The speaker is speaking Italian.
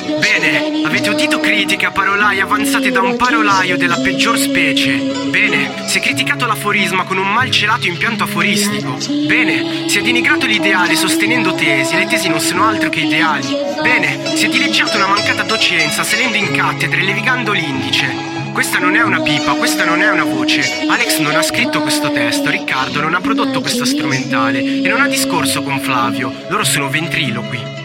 Bene, avete udito critiche a parolai avanzate da un parolaio della peggior specie. Bene, si è criticato l'aforisma con un malcelato impianto aforistico. Bene, si è denigrato l'ideale sostenendo tesi, e le tesi non sono altro che ideali. Bene, si è dileggiato una mancata docenza salendo in cattedra e levigando l'indice. Questa non è una pipa, questa non è una voce. Alex non ha scritto questo testo, Riccardo non ha prodotto questo strumentale e non ha discorso con Flavio. Loro sono ventriloqui.